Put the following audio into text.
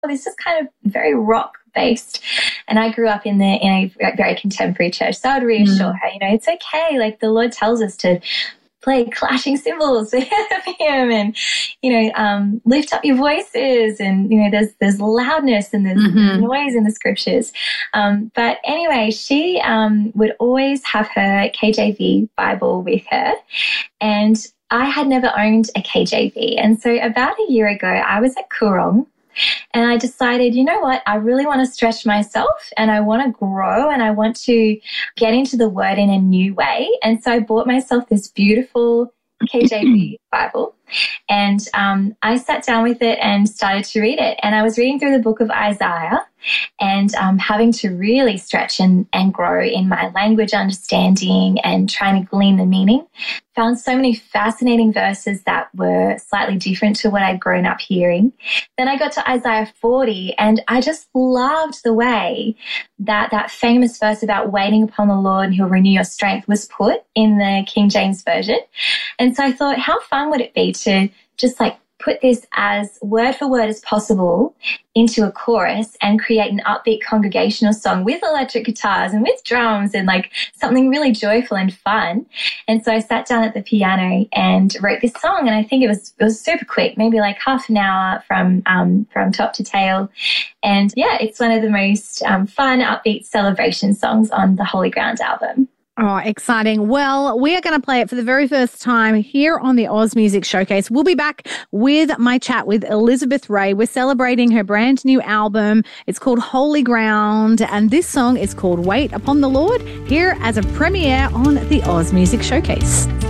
this is kind of very rock based. And I grew up in a very contemporary church. So I would reassure her, it's okay. Like the Lord tells us to play clashing cymbals with him and, lift up your voices and, there's loudness and there's noise in the scriptures. But anyway, she would always have her KJV Bible with her, and I had never owned a KJV. And so about a year ago, I was at Koorong. And I decided, you know what, I really want to stretch myself and I want to grow and I want to get into the word in a new way. And so I bought myself this beautiful KJV Bible, and I sat down with it and started to read it. And I was reading through the book of Isaiah and having to really stretch and grow in my language understanding and trying to glean the meaning. Found so many fascinating verses that were slightly different to what I'd grown up hearing. Then I got to Isaiah 40 and I just loved the way that famous verse about waiting upon the Lord and he'll renew your strength was put in the King James Version. And so I thought, how fun would it be to just like put this as word for word as possible into a chorus and create an upbeat congregational song with electric guitars and with drums and like something really joyful and fun. And so I sat down at the piano and wrote this song, and I think it was super quick, maybe like half an hour from top to tail. And yeah, it's one of the most fun, upbeat celebration songs on the Holy Ground album. Oh, exciting. Well, we are going to play it for the very first time here on the Oz Music Showcase. We'll be back with my chat with Elizabeth Ray. We're celebrating her brand new album. It's called Holy Ground, and this song is called Wait Upon the Lord, here as a premiere on the Oz Music Showcase.